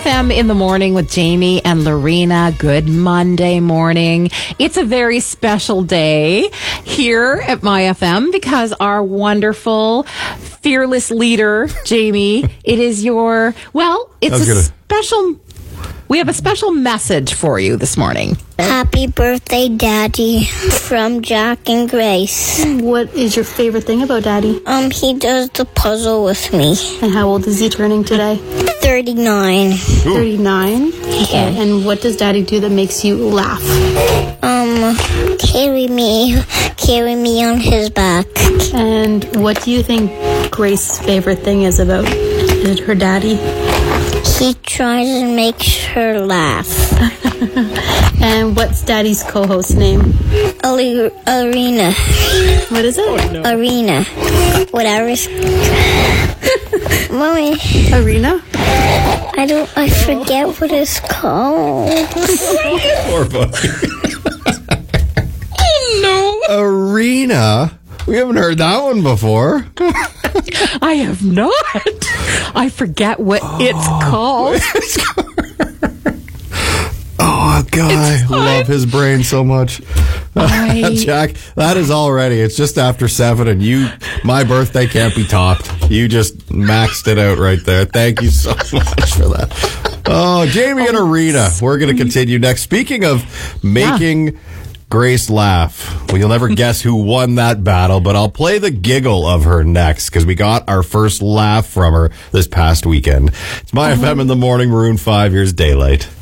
FM in the morning with Jamie and Lorena. Good Monday morning. It's a very special day here at My FM because our wonderful, fearless leader, Jamie, it is your, we have a special message for you this morning. Happy birthday, Daddy, from Jack and Grace. What is your favorite thing about Daddy? He does the puzzle with me. And how old is he turning today? 39. 39? Yeah. And what does Daddy do that makes you laugh? Carry me on his back. And what do you think Grace's favorite thing is about her daddy? He tries and makes her laugh. And what's Daddy's co-host's name? Arena. What is it? Oh, no. Arena. Whatever. Mommy. Arena? I forget what it's called. Poor buddy. Oh, no. Arena? We haven't heard that one before. I have not. I forget what it's called. Oh, God, I love his brain so much. Jack, that is already, it's just after 7 and my birthday can't be topped. You just maxed it out right there. Thank you so much for that. Oh, Jamie and Arena. We're going to continue next. Speaking of making Grace laugh. Well, you'll never guess who won that battle, but I'll play the giggle of her next because we got our first laugh from her this past weekend. It's My FM in the morning, Maroon 5, here's Daylight.